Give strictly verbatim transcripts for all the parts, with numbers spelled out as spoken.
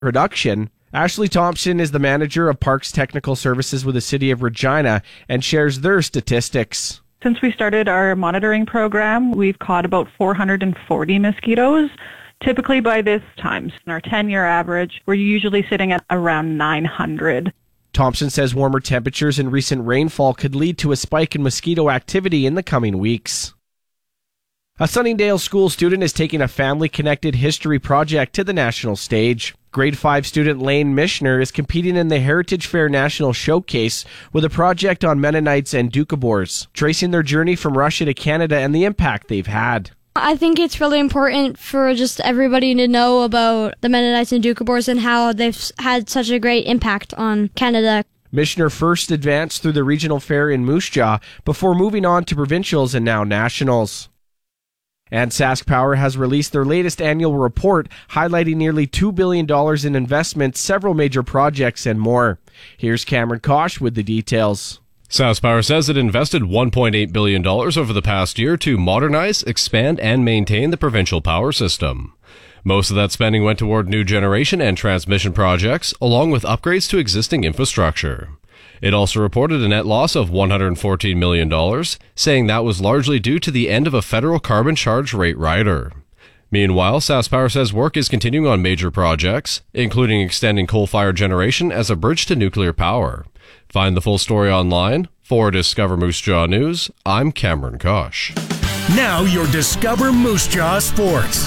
reduction. Ashley Thompson is the manager of Parks Technical Services with the City of Regina and shares their statistics. Since we started our monitoring program, we've caught about four hundred forty mosquitoes. Typically by this time, in our ten-year average, we're usually sitting at around nine hundred. Thompson says warmer temperatures and recent rainfall could lead to a spike in mosquito activity in the coming weeks. A Sunningdale school student is taking a family-connected history project to the national stage. Grade five student Lane Mishner is competing in the Heritage Fair National Showcase with a project on Mennonites and Doukhobors, tracing their journey from Russia to Canada and the impact they've had. I think it's really important for just everybody to know about the Mennonites and Doukhobors and how they've had such a great impact on Canada. Mishner first advanced through the regional fair in Moose Jaw before moving on to provincials and now nationals. And Sask Power has released their latest annual report highlighting nearly two billion dollars in investments, several major projects, and more. Here's Cameron Kosh with the details. Sask Power says it invested one point eight billion dollars over the past year to modernize, expand, and maintain the provincial power system. Most of that spending went toward new generation and transmission projects, along with upgrades to existing infrastructure. It also reported a net loss of one hundred fourteen million dollars, saying that was largely due to the end of a federal carbon charge rate rider. Meanwhile, Sask Power says work is continuing on major projects, including extending coal-fired generation as a bridge to nuclear power. Find the full story online. For Discover Moose Jaw News, I'm Cameron Kosh. Now your Discover Moose Jaw Sports.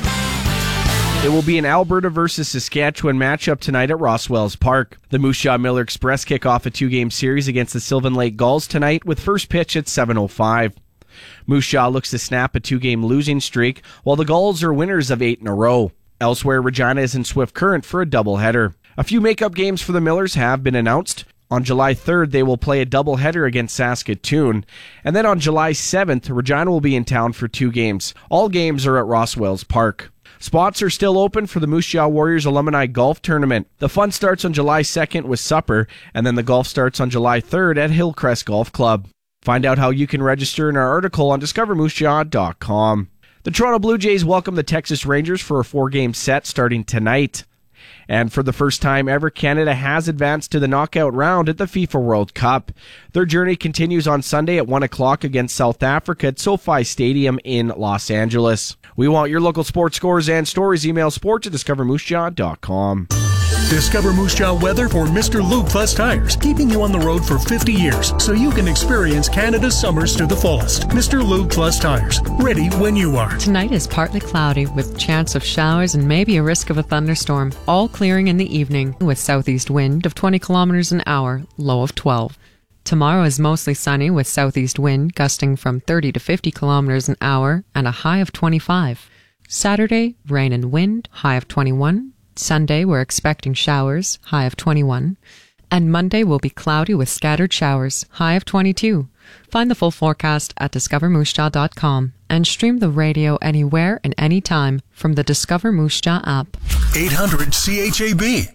It will be an Alberta versus Saskatchewan matchup tonight at Rosswells Park. The Moose Jaw Miller Express kick off a two-game series against the Sylvan Lake Gulls tonight with first pitch at seven oh five. Moose Jaw looks to snap a two-game losing streak, while the Gulls are winners of eight in a row. Elsewhere, Regina is in Swift Current for a doubleheader. A few makeup games for the Millers have been announced. On July third, they will play a doubleheader against Saskatoon. And then on July seventh, Regina will be in town for two games. All games are at Rosswells Park. Spots are still open for the Moose Jaw Warriors Alumni Golf Tournament. The fun starts on July second with supper, and then the golf starts on July third at Hillcrest Golf Club. Find out how you can register in our article on discover moose jaw dot com. The Toronto Blue Jays welcome the Texas Rangers for a four-game set starting tonight. And for the first time ever, Canada has advanced to the knockout round at the FIFA World Cup. Their journey continues on Sunday at one o'clock against South Africa at SoFi Stadium in Los Angeles. We want your local sports scores and stories. Email sports at discover moose jaw dot com. Discover Moose Jaw weather for Mister Lube Plus Tires, keeping you on the road for fifty years so you can experience Canada's summers to the fullest. Mister Lube Plus Tires, ready when you are. Tonight is partly cloudy with chance of showers and maybe a risk of a thunderstorm, all clearing in the evening with southeast wind of twenty kilometers an hour, low of twelve. Tomorrow is mostly sunny with southeast wind gusting from thirty to fifty kilometers an hour and a high of twenty-five. Saturday, rain and wind, high of twenty-one. Sunday, we're expecting showers, high of twenty-one. And Monday will be cloudy with scattered showers, high of twenty-two. Find the full forecast at discover moose jaw dot com and stream the radio anywhere and anytime from the Discover Moose Jaw app. eight hundred C H A B.